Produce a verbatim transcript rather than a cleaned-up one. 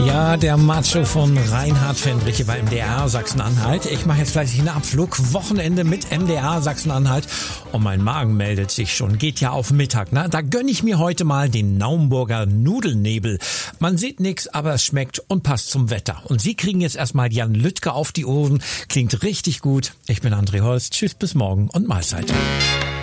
Ja, der Macho von Reinhard Fendrich hier bei M D R Sachsen-Anhalt. Ich mache jetzt fleißig einen Abflug. Wochenende mit M D R Sachsen-Anhalt. Und mein Magen meldet sich schon. Geht ja auf Mittag, ne? Da gönn ich mir heute mal den Naumburger Nudelnebel. Man sieht nix, aber es schmeckt und passt zum Wetter. Und Sie kriegen jetzt erstmal Jan Lüttke auf die Ohren. Klingt richtig gut. Ich bin André Holst. Tschüss, bis morgen und Mahlzeit.